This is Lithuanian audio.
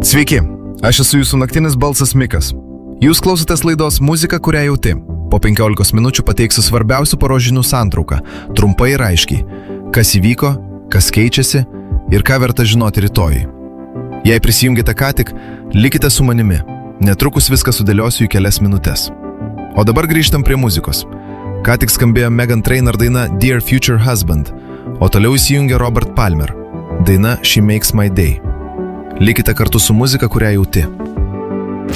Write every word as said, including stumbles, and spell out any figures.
Sveiki, aš esu jūsų naktinis balsas Mikas. Jūs klausotės laidos Muzika, kurią jauti. Po penkiolikos minučių pateiksiu svarbiausių poros žinių santrauką, trumpai ir aiškiai. Kas įvyko, kas keičiasi ir ką verta žinoti rytojui. Jei prisijungite ką tik, likite su manimi. Netrukus viską sudėliosiu į kelias minutės. O dabar grįžtam prie muzikos. Ką tik skambėjo Meghan Trainor daina Dear Future Husband, o toliau įsijungia Robert Palmer. Daina She Makes My Day. Likite kartu su muzika, kurią jauti.